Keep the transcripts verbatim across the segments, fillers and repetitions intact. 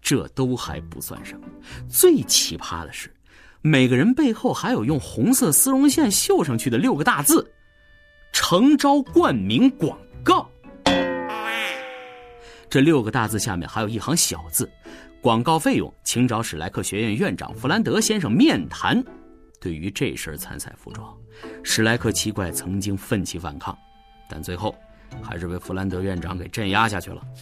这都还不算什么，最奇葩的是，每个人背后还有用红色丝绒线绣上去的六个大字：诚招冠名广告。这六个大字下面还有一行小字：广告费用请找史莱克学院院长弗兰德先生面谈。对于这身参赛服装，史莱克七怪曾经奋起反抗，但最后还是被弗兰德院长给镇压下去了。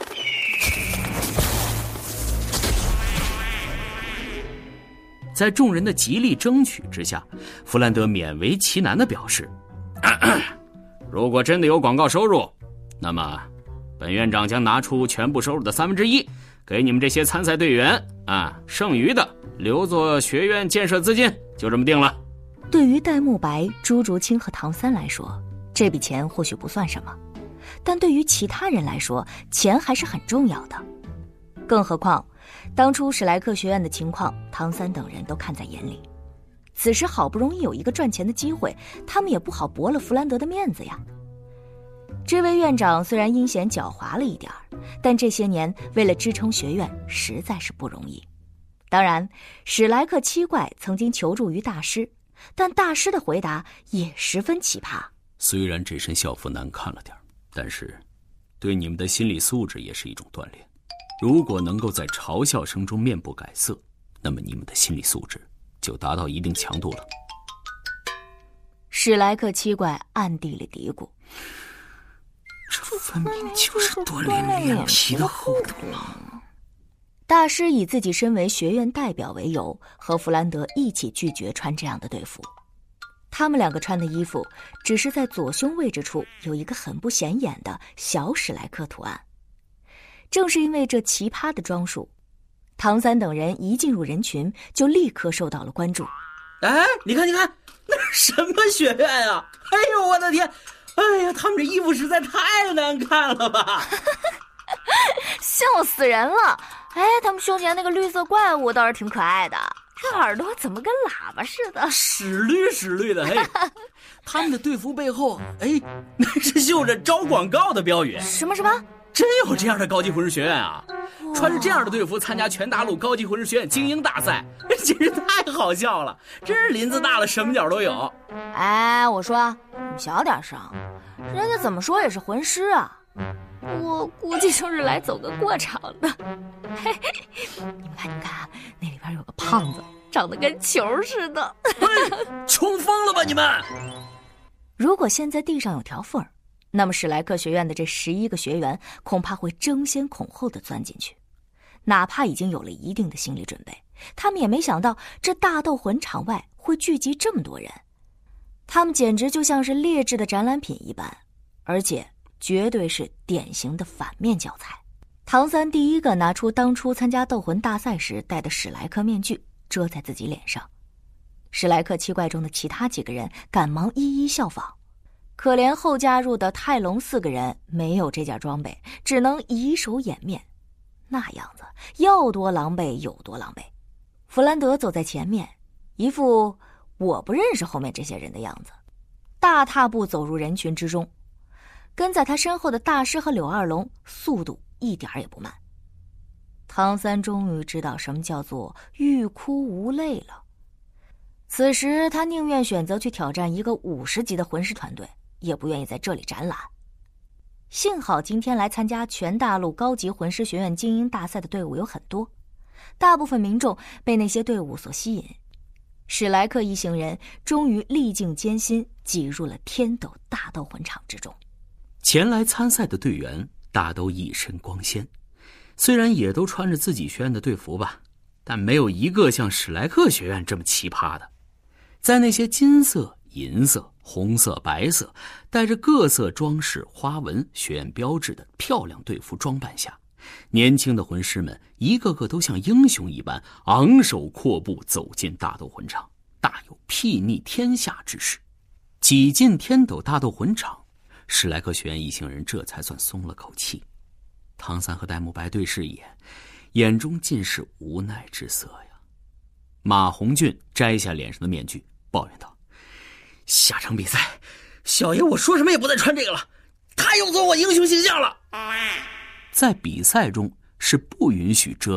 在众人的极力争取之下，弗兰德勉为其难地表示，咳咳，如果真的有广告收入，那么本院长将拿出全部收入的三分之一给你们这些参赛队员啊，剩余的留作学院建设资金，就这么定了。 对于戴沐白、朱竹清和唐三来说，这笔钱或许不算什么，但对于其他人来说，钱还是很重要的。更何况当初史莱克学院的情况，唐三等人都看在眼里。此时好不容易有一个赚钱的机会，他们也不好驳了弗兰德的面子呀。这位院长虽然阴险狡猾了一点，但这些年为了支撑学院实在是不容易。当然，史莱克七怪曾经求助于大师，但大师的回答也十分奇葩。 虽然这身校服难看了点，但是对你们的心理素质也是一种锻炼。如果能够在嘲笑声中面不改色，那么你们的心理素质就达到一定强度了。 史莱克七怪暗地里嘀咕， 这分明就是锻炼脸皮的厚度了。 大师以自己身为学院代表为由，和弗兰德一起拒绝穿这样的队服。他们两个穿的衣服只是在左胸位置处有一个很不显眼的小史莱克图案。正是因为这奇葩的装束，唐三等人一进入人群就立刻受到了关注。 哎，你看你看，那是什么学院啊？哎呦我的天，哎呀，他们这衣服实在太难看了吧。 笑死人了。哎，他们胸前那个绿色怪物倒是挺可爱的，这耳朵怎么跟喇叭似的， 屎绿屎绿的。嘿，他们的队服背后，哎，那是绣着招广告的标语。 什么什么？ 真有这样的高级魂师学院啊！穿着这样的队服参加全大陆高级魂师学院精英大赛，简直太好笑了！真是林子大了什么角都有。 哎，我说你小点声，人家怎么说也是魂师啊。我估计就是来走个过场的。嘿嘿，你们看你们看，那里边有个胖子，长得跟球似的。 冲疯了吧你们！ 如果现在地上有条缝，那么史莱克学院的这十一个学员恐怕会争先恐后地钻进去。哪怕已经有了一定的心理准备，他们也没想到这大斗魂场外会聚集这么多人。他们简直就像是劣质的展览品一般，而且绝对是典型的反面教材。唐三第一个拿出当初参加斗魂大赛时戴的史莱克面具遮在自己脸上。史莱克七怪中的其他几个人赶忙一一效仿，可怜后加入的泰隆四个人没有这件装备，只能以手掩面，那样子要多狼狈有多狼狈。弗兰德走在前面，一副我不认识后面这些人的样子，大踏步走入人群之中。跟在他身后的大师和柳二龙速度一点也不慢。唐三终于知道什么叫做欲哭无泪了。此时他宁愿选择去挑战一个五十级的魂师团队，也不愿意在这里展览。幸好今天来参加全大陆高级魂师学院精英大赛的队伍有很多，大部分民众被那些队伍所吸引。史莱克一行人终于历尽艰辛挤入了天斗大斗魂场之中。 前来参赛的队员大都一身光鲜，虽然也都穿着自己学院的队服吧，但没有一个像史莱克学院这么奇葩的。在那些金色、银色、红色、白色，带着各色装饰、花纹、学院标志的漂亮队服装扮下，年轻的魂师们一个个都像英雄一般昂首阔步走进大斗魂场，大有睥睨天下之势。挤进天斗大斗魂场，史莱克学院一行人这才算松了口气。唐三和戴沐白对视一眼，眼中尽是无奈之色呀。马红俊摘下脸上的面具，抱怨道： 下场比赛，小爷我说什么也不再穿这个了，太有损我英雄形象了。 在比赛中是不允许遮